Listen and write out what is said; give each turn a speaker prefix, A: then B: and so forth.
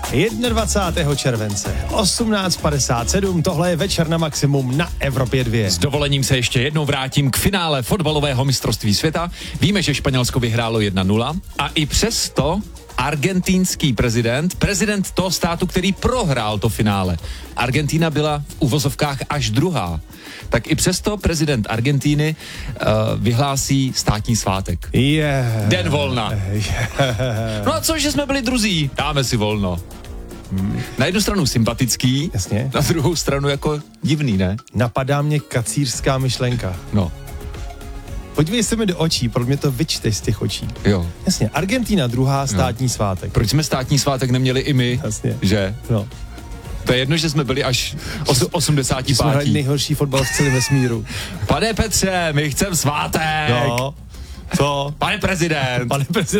A: 21. července 18:57, tohle je Večer na maximum na Evropě 2.
B: S dovolením se ještě jednou vrátím k finále fotbalového mistrovství světa. Víme, že Španělsko vyhrálo 1-0 a i přesto argentinský prezident toho státu, který prohrál to finále. Argentína byla v uvozovkách až druhá. Tak i přesto prezident Argentíny vyhlásí státní svátek. Den volna. No a co, že jsme byli druzí? Dáme si volno. Na jednu stranu sympatický,
A: jasně.
B: Na druhou stranu jako divný, ne?
A: Napadá mě kacířská myšlenka.
B: No.
A: Podívej se mi do očí, pro mě to vyčteš z těch očí.
B: Jo.
A: Jasně, Argentína druhá, státní svátek.
B: Proč jsme státní svátek neměli i my?
A: Jasně.
B: Že?
A: No.
B: To je jedno, že jsme byli až 85.
A: Jsme hráli nejhorší fotbal v celém vesmíru.
B: Pane Petře, my chceme svátek.
A: No. Co?
B: Pane prezident.